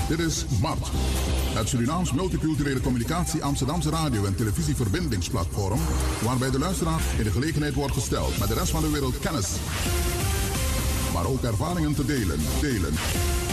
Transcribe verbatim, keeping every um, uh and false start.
Dit is MART, het Surinaams Multiculturele Communicatie Amsterdamse radio- en televisieverbindingsplatform, waarbij de luisteraar in de gelegenheid wordt gesteld met de rest van de wereld kennis, maar ook ervaringen te delen. delen.